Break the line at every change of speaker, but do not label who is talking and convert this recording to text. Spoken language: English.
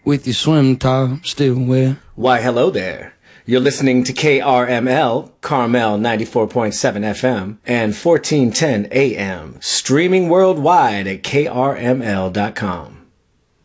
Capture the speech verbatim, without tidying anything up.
with your swim top still wet.
Why, hello there. You're listening to K R M L, Carmel ninety-four point seven F M, and fourteen ten A M, streaming worldwide at K R M L dot com.